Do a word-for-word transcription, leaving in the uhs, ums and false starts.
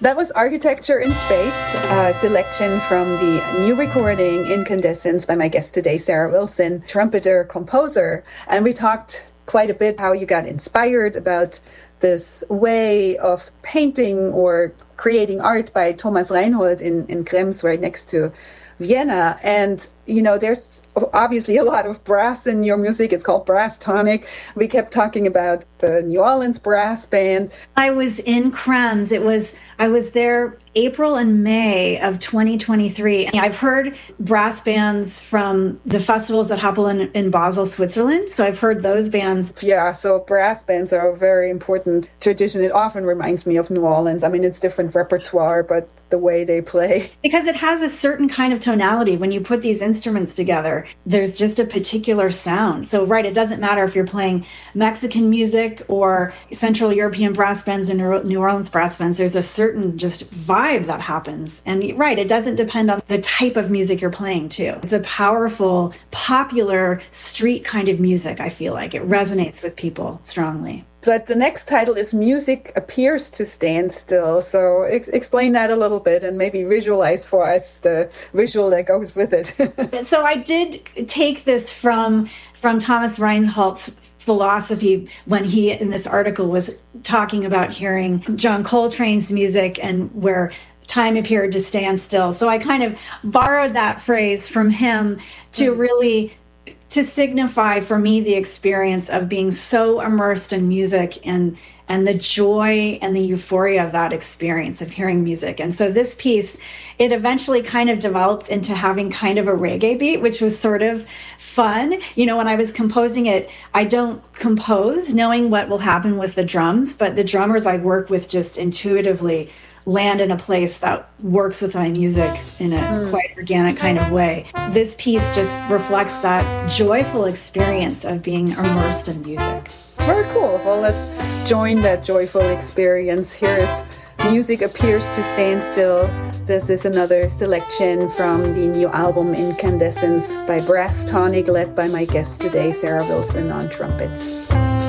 That was Architecture in Space, a selection from the new recording Incandescence by my guest today, Sarah Wilson, trumpeter, composer. And we talked quite a bit how you got inspired about this way of painting or creating art by Thomas Reinhold in, in Krems, right next to Vienna. And, you know, there's obviously a lot of brass in your music. It's called Brass Tonic. We kept talking about the New Orleans brass band. I was in Krems. It was, I was there April and May of twenty twenty-three. I've heard brass bands from the festivals that happen in, in Basel, Switzerland. So I've heard those bands. Yeah, so brass bands are a very important tradition. It often reminds me of New Orleans. I mean, it's different repertoire, but the way they play. Because it has a certain kind of tonality. When you put these instruments together, there's just a particular sound. So, right, it doesn't matter if you're playing Mexican music or Central European brass bands and New Orleans brass bands. There's a certain just vibe that happens. And right, it doesn't depend on the type of music you're playing too. It's a powerful, popular street kind of music, I feel like. It resonates with people strongly. But the next title is Music Appears to Stand Still. So ex- explain that a little bit and maybe visualize for us the visual that goes with it. So I did take this from, from Thomas Reinhold's philosophy when he, in this article, was talking about hearing John Coltrane's music and where time appeared to stand still. So I kind of borrowed that phrase from him to really to signify for me the experience of being so immersed in music and and the joy and the euphoria of that experience of hearing music. And so this piece, it eventually kind of developed into having kind of a reggae beat, which was sort of fun. You know, when I was composing it, I don't compose knowing what will happen with the drums, but the drummers I work with just intuitively land in a place that works with my music in a mm. quite organic kind of way. This piece just reflects that joyful experience of being immersed in music. Very cool. Well, let's join that joyful experience. Here is Music Appears to Stand Still. This is another selection from the new album Incandescence by Brass Tonic, led by my guest today, Sarah Wilson on trumpet.